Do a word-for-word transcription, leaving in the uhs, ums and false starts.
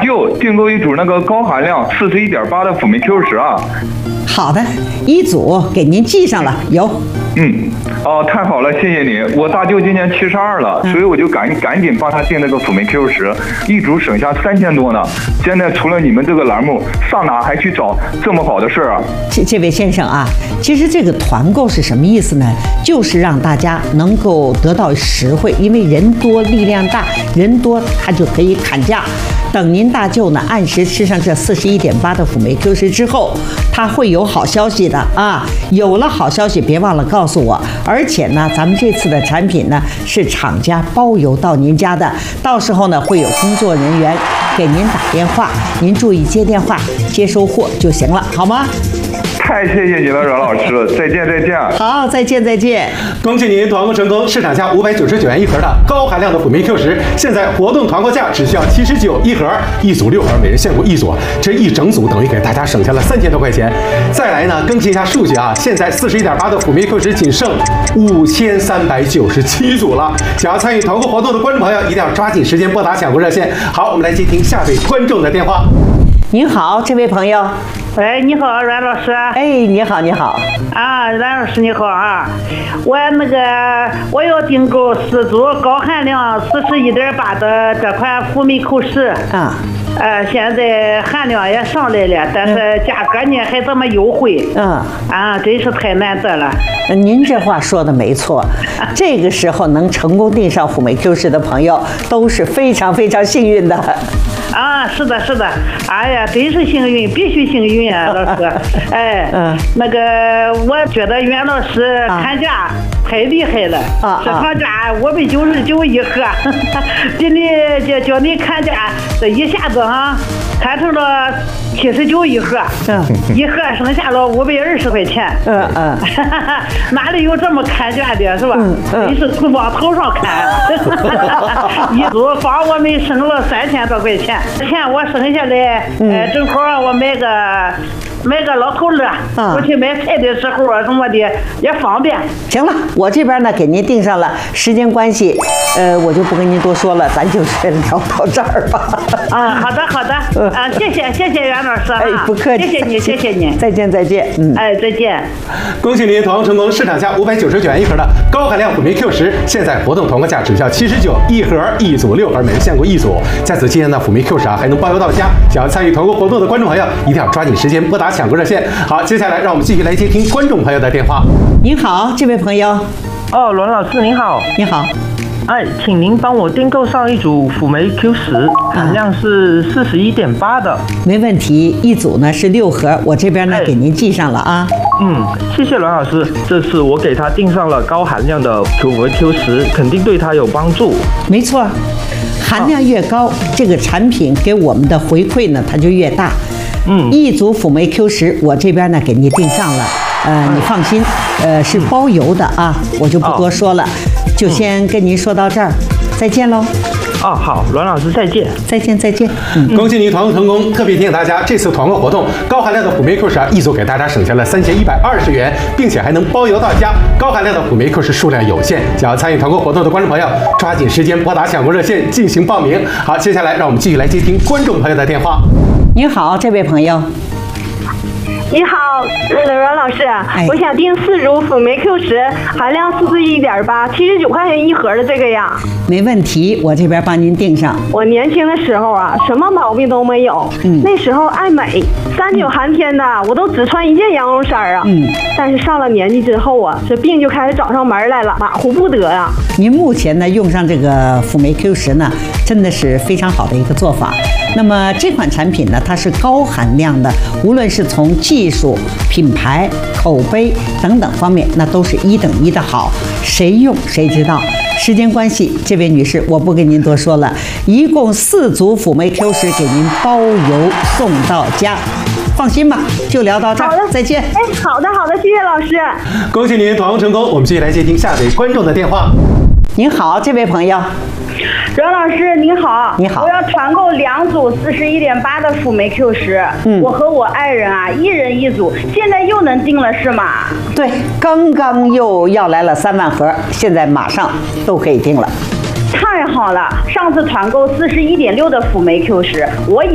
舅订购一组那个高含量四十一点八的辅酶 Q 十啊。 好的，一组给您记上了，有。 嗯，哦，太好了，谢谢你。我大舅今年七十二了，所以我就赶赶紧帮他订那个辅酶 Q 十，一组省下三千多呢。现在除了你们这个栏目，上哪还去找这么好的事儿啊？ 这这位先生啊，其实这个团购是什么意思呢？就是让大家能够得到实惠，因为人多力量大，人多他就可以砍价。等您大舅呢按时吃上这四十一点八的辅酶 Q 十之后，他会有好消息的啊！有了好消息，别忘了告诉我。而且呢，咱们这次的产品呢是厂家包邮到您家的，到时候呢会有工作人员给您打电话，您注意接电话、接收货就行了，好吗？ 太谢谢你了，阮老师，再见再见。 好，再见再见。 恭喜您团购成功，市场价五百九十九元一盒的高含量的辅酶 Q 十，现在活动团购价只需要七十九一盒，一组六盒，每人限购一组，这一整组等于给大家省下了三千多块钱。再来呢，更新一下数据啊，现在四十一点八的辅酶 Q 十仅剩五千三百九十七组了。想要参与团购活动的观众朋友，一定要抓紧时间拨打抢购热线。好，我们来接听下位观众的电话。 您好，这位朋友。 喂，你好，阮老师。 哎，你好，你好。 啊，阮老师你好啊，我那个我要订购四组高含量四十一点八的这款辅酶 Q 十啊。呃，现在含量也上来了，但是价格呢还这么优惠。嗯。啊，真是太难得了。 您这话说的没错，这个时候能成功订上辅酶 Q 十的朋友都是非常非常幸运的。 啊，是的，是的，哎呀，真是幸运，必须幸运啊，老师。哎，嗯，那个，我觉得袁老师砍价太厉害了，啊，市场价五百九十九一盒，比你叫叫你砍价，这一下子啊，砍成了七十九一盒，嗯，一盒剩下了五百二十块钱，嗯嗯，哪里有这么砍价的，是吧？嗯嗯，你是从往头上砍，一组帮我们省了三千多块钱。钱我省下来，呃，正好我买个买个老头乐，啊，我去买菜的时候啊什么的也方便。 行了，我这边呢给您订上了，时间关系，呃，我就不跟您多说了，咱就是聊到这儿吧。 啊，好的好的，啊，谢谢谢谢袁老师啊， 哎，不客气， 谢谢你谢谢你， 再见再见，嗯， 哎，再见。 恭喜您团购成功，市场价五百九十九元一盒的高含量辅酶 Q 十，现在活动团购价只需要七十九一盒，一组六盒，每人限购一组。在此期间呢，辅酶 Q 十啊还能包邮到家。想要参与团购活动的观众朋友，一定要抓紧时间拨打抢购热线。好，接下来让我们继续来接听观众朋友的电话。 您好，这位朋友。 哦，阮老师您好。 你好。 哎，请您帮我订购上一组辅酶 Q 十，含量是四十一点八的。 没问题，一组呢是六盒，我这边呢、哎、给您记上了啊。 嗯，谢谢阮老师，这次我给他订上了高含量的辅酶 Q 十，肯定对他有帮助。 没错，含量越高，啊、这个产品给我们的回馈呢它就越大。嗯，一组辅酶 Q 十，我这边呢给您订上了，呃，你放心，呃，是包邮的啊，我就不多说了。哦，就先跟您说到这儿，再见喽。 哦，好，阮老师再见， 再见再见。 嗯，恭喜您团购成功！特别提醒大家，这次团购活动高含量的辅酶 Q 十一组给大家省下了三千一百二十元，并且还能包邮到家。高含量的辅酶 Q 十数量有限，想要参与团购活动的观众朋友，抓紧时间拨打抢购热线进行报名。好，接下来让我们继续来接听观众朋友的电话。 您好，这位朋友。 你好，阮老师，哎、我想订四组辅酶 Q 十，含量四十一点八，七十九块钱一盒的这个呀。 没问题，我这边帮您订上。 我年轻的时候啊，什么毛病都没有，嗯，那时候爱美，三九寒天的，我都只穿一件羊绒衫啊。嗯，但是上了年纪之后啊，这病就开始找上门来了，马虎不得呀、啊。 您目前呢用上这个辅酶 Q 十呢，真的是非常好的一个做法。那么这款产品呢，它是高含量的，无论是从技术、品牌、口碑等等方面，那都是一等一的好，谁用谁知道。时间关系，这位女士我不跟您多说了，一共四组辅酶 Q 十给您包邮送到家。放心吧，就聊到这儿，再见。 哎，好的好的，谢谢老师。 恭喜您团购成功，我们继续来接听下位观众的电话。 您好，这位朋友。 阮老师您好， 你好， 我要团购两组四十一点八的辅酶 Q 十，嗯，我和我爱人啊一人一组，现在又能订了是吗？ 对，刚刚又要来了三万盒，现在马上都可以订了。 太好了，上次团购四十一点六的辅酶 Q 十，我已